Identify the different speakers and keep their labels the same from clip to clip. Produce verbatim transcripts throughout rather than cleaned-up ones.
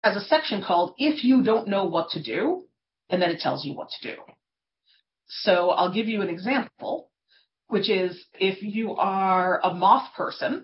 Speaker 1: has a section called If You Don't Know What to Do, and then it tells you what to do. So I'll give you an example, which is if you are a moth person,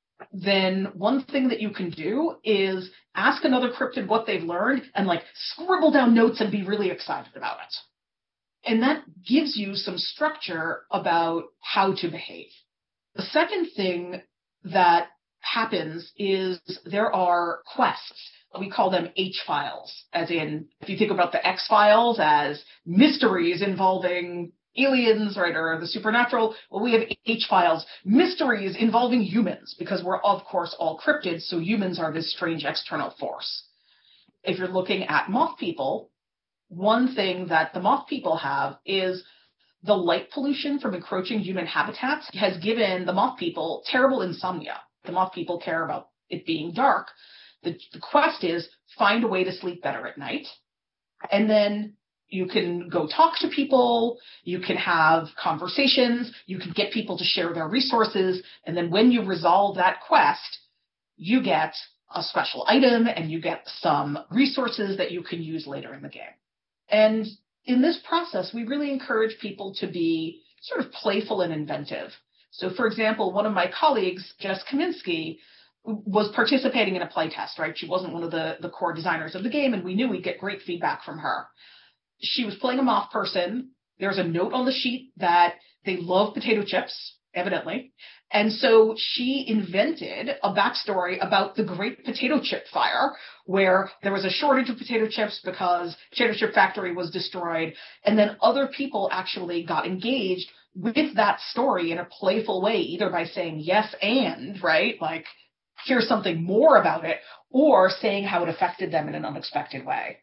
Speaker 1: then one thing that you can do is ask another cryptid what they've learned and like scribble down notes and be really excited about it. And that gives you some structure about how to behave. The second thing that happens is there are quests. We call them H-files, as in, if you think about the X-files as mysteries involving aliens, right, or the supernatural, well, we have H-files, mysteries involving humans, because we're, of course, all cryptids, so humans are this strange external force. If you're looking at moth people, one thing that the moth people have is the light pollution from encroaching human habitats has given the moth people terrible insomnia. The moth people care about it being dark. The, the quest is find a way to sleep better at night. And then you can go talk to people, you can have conversations, you can get people to share their resources, and then when you resolve that quest, you get a special item and you get some resources that you can use later in the game. And in this process, we really encourage people to be sort of playful and inventive. So, for example, one of my colleagues, Jess Kaminsky, was participating in a playtest, right? She wasn't one of the, the core designers of the game, and we knew we'd get great feedback from her. She was playing a moth person. There's a note on the sheet that they love potato chips, evidently. And so she invented a backstory about the Great Potato Chip Fire, where there was a shortage of potato chips because Potato Chip Factory was destroyed. And then other people actually got engaged with that story in a playful way, either by saying yes and, right, like, here's something more about it, or saying how it affected them in an unexpected way.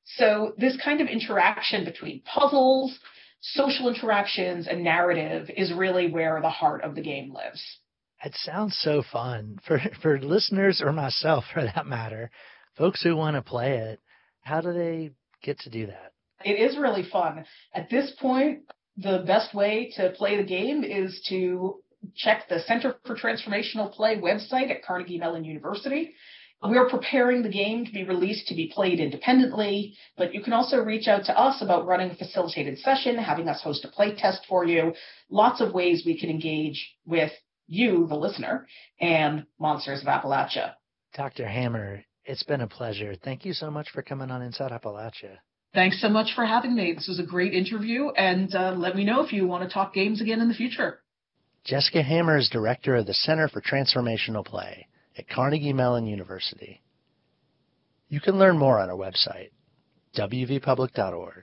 Speaker 1: So this kind of interaction between puzzles, social interactions, and narrative is really where the heart of the game lives.
Speaker 2: It sounds so fun. For for listeners, or myself for that matter, folks who want to play it, how do they get to do that?
Speaker 1: It is really fun. At this point, the best way to play the game is to check the Center for Transformational Play website at Carnegie Mellon University. We're preparing the game to be released to be played independently, but you can also reach out to us about running a facilitated session, having us host a play test for you. Lots of ways we can engage with you, the listener, and Monsters of Appalachia.
Speaker 2: Doctor Hammer, it's been a pleasure. Thank you so much for coming on Inside Appalachia.
Speaker 1: Thanks so much for having me. This was a great interview, and uh, let me know if you want to talk games again in the future.
Speaker 2: Jessica Hammer is director of the Center for Transformational Play at Carnegie Mellon University. You can learn more on our website, w v public dot org.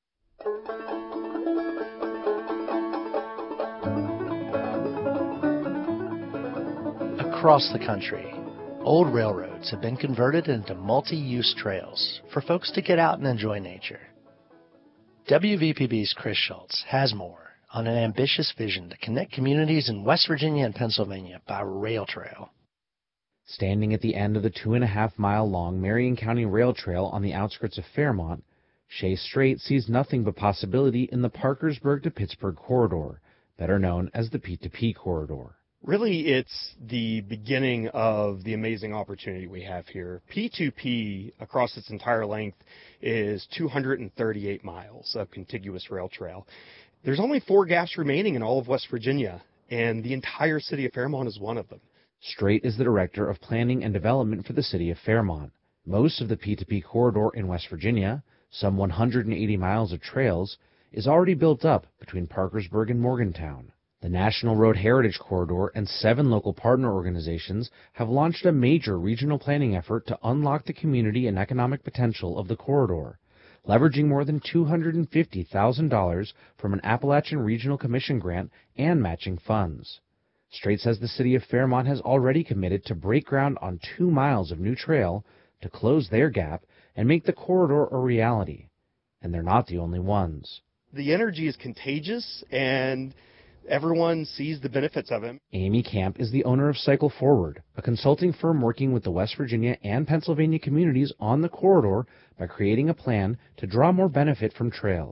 Speaker 2: Across the country, old railroads have been converted into multi-use trails for folks to get out and enjoy nature. W V P B's Chris Schultz has more on an ambitious vision to connect communities in West Virginia and Pennsylvania by rail trail.
Speaker 3: Standing at the end of the two-and-a-half-mile-long Marion County Rail Trail on the outskirts of Fairmont, Shay Strait sees nothing but possibility in the Parkersburg to Pittsburgh corridor, better known as the P two P corridor.
Speaker 4: Really, it's the beginning of the amazing opportunity we have here. P two P, across its entire length, is two hundred thirty-eight miles of contiguous rail trail. There's only four gaps remaining in all of West Virginia, and the entire city of Fairmont is one of them.
Speaker 3: Strait is the Director of Planning and Development for the city of Fairmont. Most of the P two P corridor in West Virginia, some one hundred eighty miles of trails, is already built up between Parkersburg and Morgantown. The National Road Heritage Corridor and seven local partner organizations have launched a major regional planning effort to unlock the community and economic potential of the corridor, leveraging more than two hundred fifty thousand dollars from an Appalachian Regional Commission grant and matching funds. Strait says the city of Fairmont has already committed to break ground on two miles of new trail to close their gap and make the corridor a reality. And they're not the only ones.
Speaker 4: The energy is contagious, and everyone sees the benefits of it.
Speaker 3: Amy Camp is the owner of Cycle Forward, a consulting firm working with the West Virginia and Pennsylvania communities on the corridor by creating a plan to draw more benefit from trails.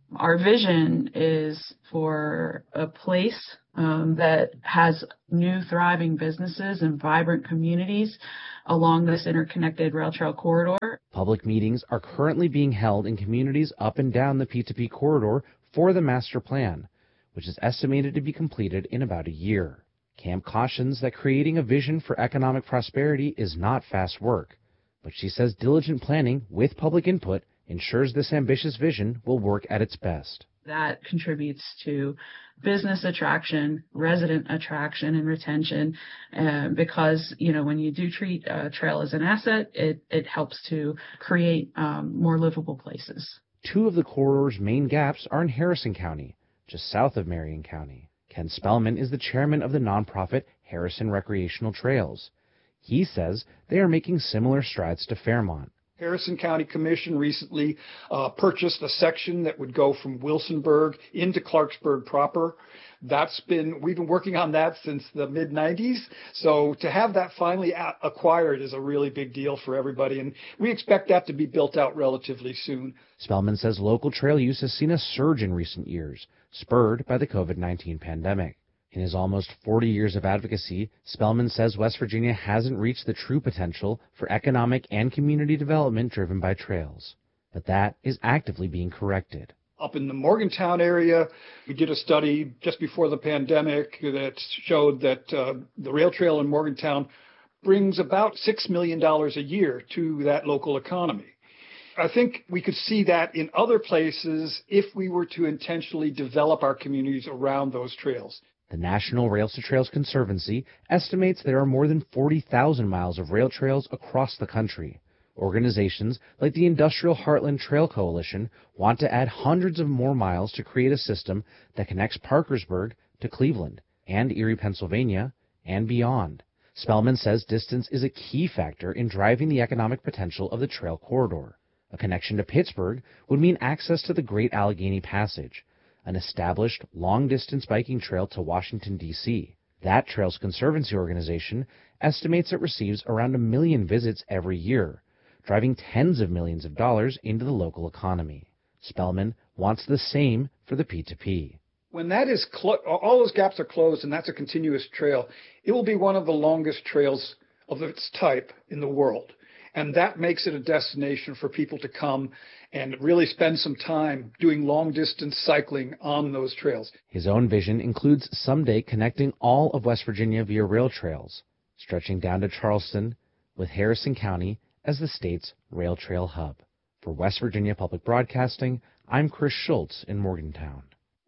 Speaker 5: Our vision is for a place um, that has new thriving businesses and vibrant communities along this interconnected rail trail corridor.
Speaker 3: Public meetings are currently being held in communities up and down the P two P corridor for the master plan, which is estimated to be completed in about a year. Camp cautions that creating a vision for economic prosperity is not fast work, but she says diligent planning with public input ensures this ambitious vision will work at its best.
Speaker 5: That contributes to business attraction, resident attraction, and retention, uh, because, you know, when you do treat a trail as an asset, it, it helps to create um, more livable places.
Speaker 3: Two of the corridor's main gaps are in Harrison County, just south of Marion County. Ken Spellman is the chairman of the nonprofit Harrison Recreational Trails. He says they are making similar strides to Fairmont.
Speaker 6: Harrison County Commission recently uh, purchased a section that would go from Wilsonburg into Clarksburg proper. That's been, we've been working on that since the mid nineties. So to have that finally a- acquired is a really big deal for everybody. And we expect that to be built out relatively soon.
Speaker 3: Spellman says local trail use has seen a surge in recent years, spurred by the COVID nineteen pandemic. In his almost forty years of advocacy, Spellman says West Virginia hasn't reached the true potential for economic and community development driven by trails. But that is actively being corrected.
Speaker 6: Up in the Morgantown area, we did a study just before the pandemic that showed that uh, the rail trail in Morgantown brings about six million dollars a year to that local economy. I think we could see that in other places if we were to intentionally develop our communities around those trails.
Speaker 3: The National Rails to Trails Conservancy estimates there are more than forty thousand miles of rail trails across the country. Organizations like the Industrial Heartland Trail Coalition want to add hundreds of more miles to create a system that connects Parkersburg to Cleveland and Erie, Pennsylvania, and beyond. Spellman says distance is a key factor in driving the economic potential of the trail corridor. A connection to Pittsburgh would mean access to the Great Allegheny Passage, an established long-distance biking trail to Washington, D C That Trails Conservancy organization estimates it receives around a million visits every year, driving tens of millions of dollars into the local economy. Spellman wants the same for the P two P.
Speaker 6: When that is clo- all those gaps are closed and that's a continuous trail, it will be one of the longest trails of its type in the world. And that makes it a destination for people to come and really spend some time doing long-distance cycling on those trails.
Speaker 3: His own vision includes someday connecting all of West Virginia via rail trails, stretching down to Charleston, with Harrison County as the state's rail trail hub. For West Virginia Public Broadcasting, I'm Chris Schultz in Morgantown.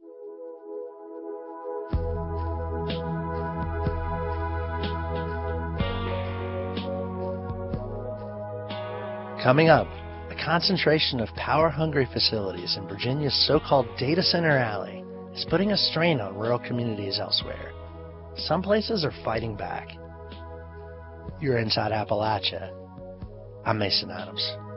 Speaker 2: Coming up, a concentration of power-hungry facilities in Virginia's so-called Data Center Alley is putting a strain on rural communities elsewhere. Some places are fighting back. You're inside Appalachia. I'm Mason Adams.